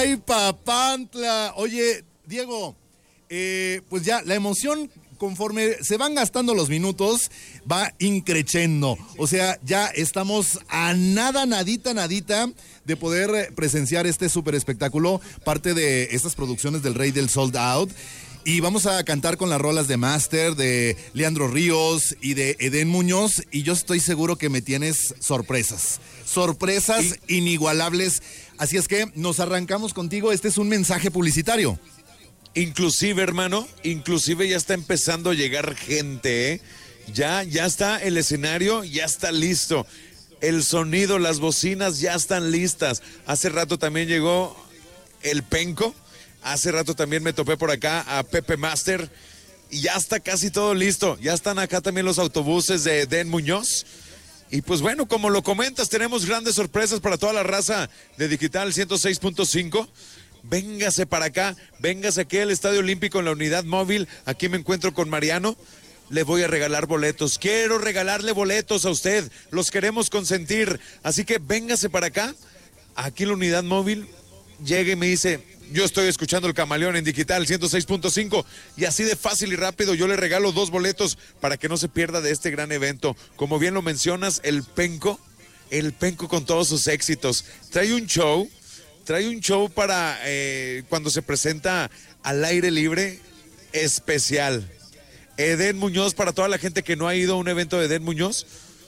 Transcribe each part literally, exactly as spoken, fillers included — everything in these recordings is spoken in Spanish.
Ay, Papantla. Oye, Diego, eh, pues ya la emoción, conforme se van gastando los minutos, va increciendo. O sea, ya estamos a nada, nadita, nadita de poder presenciar este súper espectáculo, parte de estas producciones del Rey del Sold Out. Y vamos a cantar con las rolas de Master, de Leandro Ríos y de Edén Muñoz. Y yo estoy seguro que me tienes sorpresas. Sorpresas y... inigualables. Así es que nos arrancamos contigo. Este es un mensaje publicitario. Inclusive, hermano, inclusive ya está empezando a llegar gente, ¿eh? Ya, ya está el escenario, ya está listo. El sonido, las bocinas ya están listas. Hace rato también llegó el Penco. Hace rato también me topé por acá a Pepe Master y ya está casi todo listo. Ya están acá también los autobuses de Edén Muñoz. Y pues bueno, como lo comentas, tenemos grandes sorpresas para toda la raza de Digital ciento seis punto cinco. Véngase para acá, véngase aquí al Estadio Olímpico en la unidad móvil. Aquí me encuentro con Mariano. Le voy a regalar boletos. Quiero regalarle boletos a usted. Los queremos consentir. Así que véngase para acá, aquí en la unidad móvil. Llegue y me dice... Yo estoy escuchando el Camaleón en Digital ciento seis punto cinco y así de fácil y rápido yo le regalo dos boletos para que no se pierda de este gran evento. Como bien lo mencionas, el Penco, el Penco con todos sus éxitos. Trae un show, trae un show para eh, cuando se presenta al aire libre especial. Edén Muñoz, para toda la gente que no ha ido a un evento de Edén Muñoz,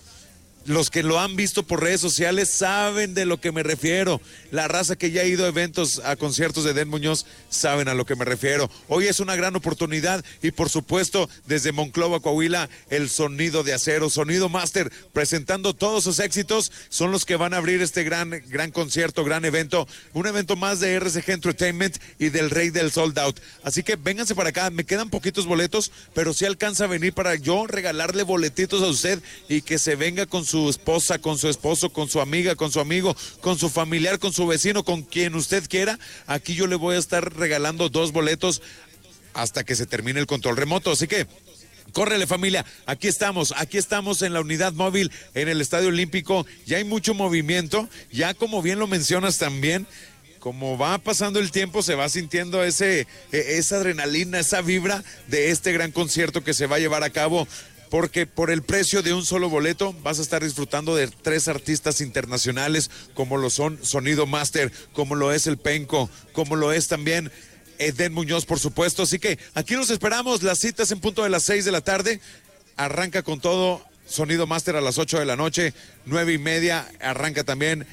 los que lo han visto por redes sociales saben de lo que me refiero. La raza que ya ha ido a eventos, a conciertos de Edén Muñoz, saben a lo que me refiero. Hoy es una gran oportunidad y por supuesto desde Monclova, Coahuila, el Sonido de Acero, Sonido Master, presentando todos sus éxitos, son los que van a abrir este gran, gran concierto, gran evento. Un evento más de R C G Entertainment y del Rey del Sold Out. Así que vénganse para acá, me quedan poquitos boletos, pero si alcanza a venir para yo regalarle boletitos a usted y que se venga con su su esposa, con su esposo, con su amiga, con su amigo, con su familiar, con su vecino, con quien usted quiera. Aquí yo le voy a estar regalando dos boletos hasta que se termine el control remoto. Así que córrele, familia, aquí estamos, aquí estamos en la unidad móvil, en el Estadio Olímpico. Ya hay mucho movimiento, ya como bien lo mencionas también, como va pasando el tiempo se va sintiendo ese, esa adrenalina, esa vibra de este gran concierto que se va a llevar a cabo. Porque por el precio de un solo boleto vas a estar disfrutando de tres artistas internacionales como lo son Sonido Master, como lo es el Penco, como lo es también Edén Muñoz, por supuesto. Así que aquí los esperamos, las citas en punto de las seis de la tarde. Arranca con todo Sonido Master a las ocho de la noche, nueve y media arranca también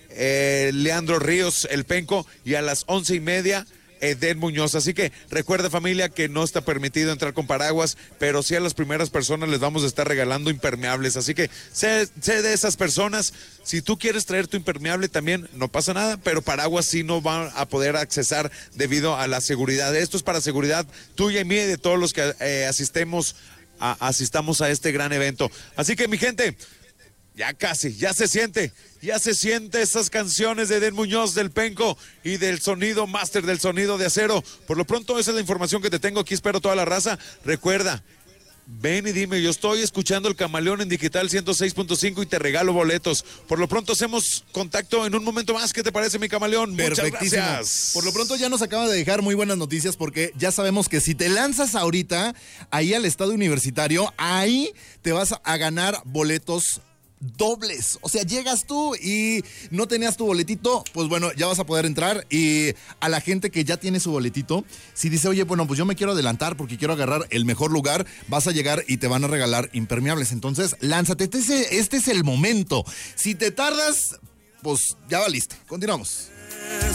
eh, Leandro Ríos, el Penco, y a las once y media Edén Muñoz. Así que recuerda, familia, que no está permitido entrar con paraguas, pero sí a las primeras personas les vamos a estar regalando impermeables. Así que sé, sé de esas personas. Si tú quieres traer tu impermeable también, no pasa nada, pero paraguas sí no van a poder accesar debido a la seguridad. Esto es para seguridad tuya y mía y de todos los que eh, asistemos a, asistamos a este gran evento. Así que, mi gente, ya casi, ya se siente, ya se siente esas canciones de Edén Muñoz, del Penco y del Sonido Master, del Sonido de Acero. Por lo pronto, esa es la información que te tengo aquí, espero toda la raza. Recuerda, ven y dime, yo estoy escuchando el Camaleón en Digital ciento seis punto cinco y te regalo boletos. Por lo pronto hacemos contacto en un momento más. ¿Qué te parece, mi Camaleón? Muchas gracias. Por lo pronto ya nos acaba de dejar muy buenas noticias porque ya sabemos que si te lanzas ahorita ahí al Estadio Universitario, ahí te vas a ganar boletos dobles. O sea, llegas tú y no tenías tu boletito, pues bueno, ya vas a poder entrar. Y a la gente que ya tiene su boletito, si dice, oye, bueno, pues yo me quiero adelantar porque quiero agarrar el mejor lugar, vas a llegar y te van a regalar impermeables. Entonces, lánzate, este es, este es el momento. Si te tardas, pues ya valiste. Continuamos.